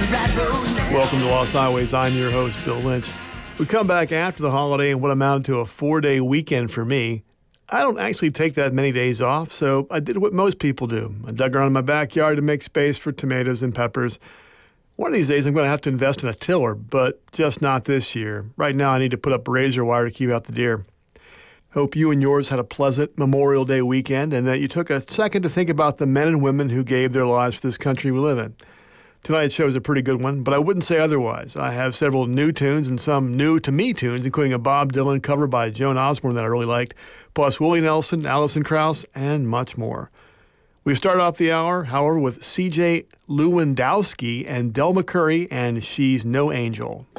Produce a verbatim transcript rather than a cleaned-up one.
right road now. Welcome to Lost Highways. I'm your host, Bill Lynch. We come back after the holiday and what amounted to a four-day weekend for me. I don't actually take that many days off, so I did what most people do. I dug around in my backyard to make space for tomatoes and peppers. One of these days I'm going to have to invest in a tiller, but just not this year. Right now I need to put up razor wire to keep out the deer. Hope you and yours had a pleasant Memorial Day weekend and that you took a second to think about the men and women who gave their lives for this country we live in. Tonight's show is a pretty good one, but I wouldn't say otherwise. I have several new tunes and some new-to-me tunes, including a Bob Dylan cover by Joan Osborne that I really liked, plus Willie Nelson, Alison Krauss, and much more. We start off the hour, however, with C J Lewandowski and Del McCoury and She's No Angel.